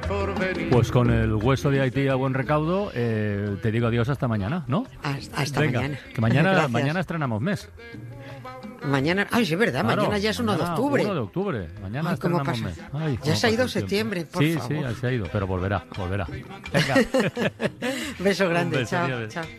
Pues con el hueso de Haití a buen recaudo, te digo adiós hasta mañana, ¿no? Hasta Venga, mañana. Que mañana, Gracias. mañana estrenamos mes. Mañana, ay, sí, es verdad, Claro, mañana ya es 1 de octubre. 1 de octubre. Mañana Ay, ¿cómo estrenamos pasa? mes. Ay, Ya cómo se ha ido pasa el tiempo. septiembre, por favor. Sí, se ha ido, pero volverá. Venga. Beso grande, Un beso, chao, adiós. chao.